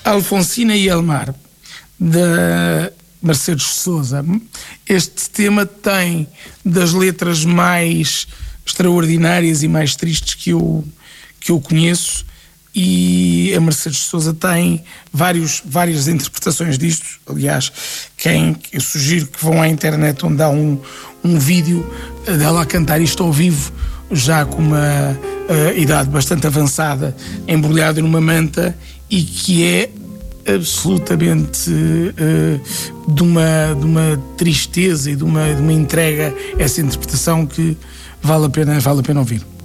Alfonsina e Elmar, da Mercedes Sousa. Este tema tem das letras mais extraordinárias e mais tristes que eu conheço, e a Mercedes Sousa tem várias interpretações disto. Aliás, eu sugiro que vão à internet, onde há um vídeo dela a cantar isto ao vivo, já com uma idade bastante avançada, embrulhada numa manta, e que é absolutamente de uma tristeza e de uma entrega, essa interpretação, que vale a pena ouvir.